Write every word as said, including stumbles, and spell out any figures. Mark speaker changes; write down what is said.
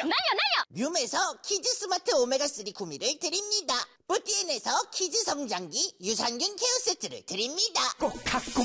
Speaker 1: 나요 나요.
Speaker 2: 뮨에서 키즈 스마트 오메가삼 구미를 드립니다. 보티엔에서 키즈 성장기 유산균 케어 세트를 드립니다.
Speaker 3: 꼭 갖고